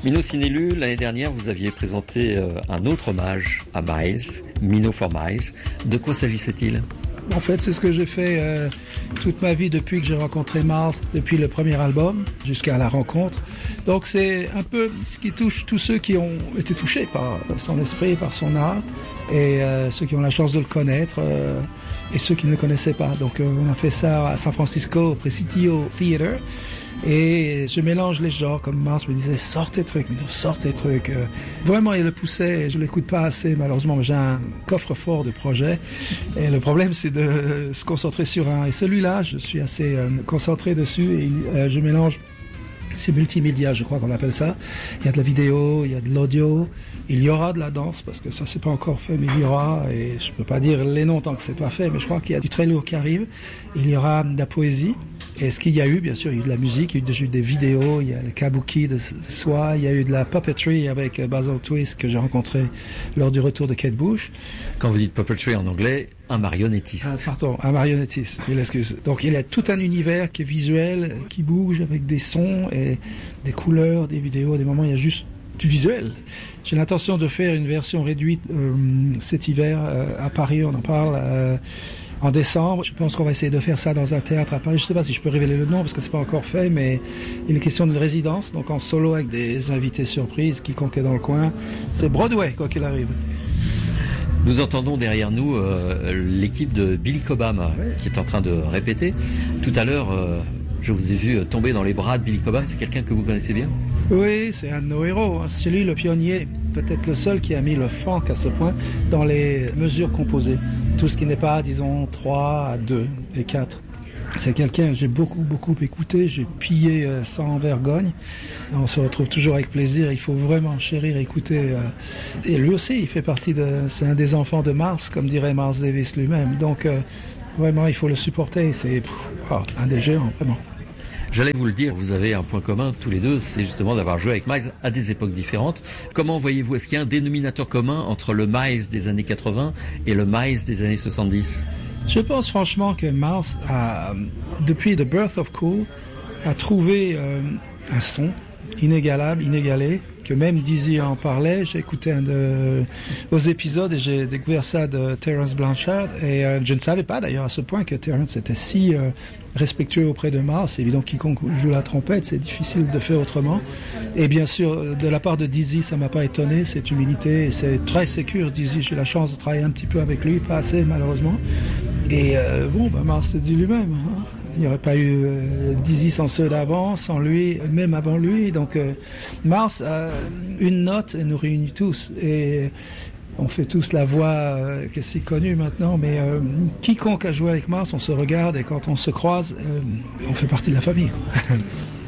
Mino Sinelu, l'année dernière, vous aviez présenté un autre hommage à Miles, Mino for Miles. De quoi s'agissait-il ? En fait, c'est ce que j'ai fait toute ma vie depuis que j'ai rencontré Miles, depuis le premier album jusqu'à la rencontre. Donc c'est un peu ce qui touche tous ceux qui ont été touchés par son esprit, par son art, et ceux qui ont la chance de le connaître et ceux qui ne le connaissaient pas. Donc on a fait ça à San Francisco, au Presidio Theater. Et je mélange les genres, comme Mars me disait, sors tes trucs. Vraiment, il le poussait, et je l'écoute pas assez, malheureusement, mais j'ai un coffre-fort de projets. Et le problème, c'est de se concentrer sur un. Et celui-là, je suis assez concentré dessus, et je mélange. C'est multimédia, je crois qu'on appelle ça. Il y a de la vidéo, il y a de l'audio, il y aura de la danse, parce que ça c'est pas encore fait, mais il y aura, et je peux pas dire les noms tant que c'est pas fait, mais je crois qu'il y a du très lourd qui arrive. Il y aura de la poésie. Et ce qu'il y a eu, bien sûr, il y a eu de la musique, il y a eu des vidéos, il y a le kabuki de soie, il y a eu de la puppetry avec Basil Twist que j'ai rencontré lors du retour de Kate Bush. Quand vous dites puppetry en anglais, un marionnettiste. Un marionnettiste, je m'excuse. Donc il y a tout un univers qui est visuel, qui bouge avec des sons et des couleurs, des vidéos, des moments, il y a juste du visuel. J'ai l'intention de faire une version réduite cet hiver à Paris, on en parle en décembre. Je pense qu'on va essayer de faire ça dans un théâtre à Paris. Je ne sais pas si je peux révéler le nom parce que c'est pas encore fait, mais il est question d'une résidence, donc en solo avec des invités surprises, quiconque est dans le coin. C'est Broadway, quoi qu'il arrive. Nous entendons derrière nous l'équipe de Billy Cobham qui est en train de répéter. Tout à l'heure, je vous ai vu tomber dans les bras de Billy Cobham. C'est quelqu'un que vous connaissez bien ? Oui, c'est un de nos héros. C'est lui le pionnier, peut-être le seul qui a mis le funk à ce point dans les mesures composées. Tout ce qui n'est pas, disons, 3 à 2 et 4. C'est quelqu'un que j'ai beaucoup écouté, j'ai pillé sans vergogne. On se retrouve toujours avec plaisir, il faut vraiment chérir, écouter. Et lui aussi, il fait partie c'est un des enfants de Mars, comme dirait Miles Davis lui-même. Donc, vraiment, il faut le supporter. C'est un des géants, vraiment. J'allais vous le dire, vous avez un point commun tous les deux, c'est justement d'avoir joué avec Miles à des époques différentes. Comment voyez-vous, est-ce qu'il y a un dénominateur commun entre le Miles des années 80 et le Miles des années 70 ? Je pense franchement que Miles depuis The Birth of Cool, a trouvé un son inégalable, inégalé, que même Dizzy en parlait. J'ai écouté aux épisodes et j'ai découvert ça de Terence Blanchard, et je ne savais pas d'ailleurs à ce point que Terence était si respectueux auprès de Miles. C'est évident, quiconque joue la trompette, c'est difficile de faire autrement. Et bien sûr, de la part de Dizzy, ça m'a pas étonné, cette humilité, et c'est très sécure. Dizzy, j'ai la chance de travailler un petit peu avec lui, pas assez malheureusement. Et Miles se dit lui-même, hein. Il n'y aurait pas eu Dizzy sans ceux d'avant, sans lui, même avant lui. Donc Mars a une note et nous réunit tous. Et on fait tous la voix qui est si connue maintenant. Mais quiconque a joué avec Mars, on se regarde et quand on se croise, on fait partie de la famille, quoi.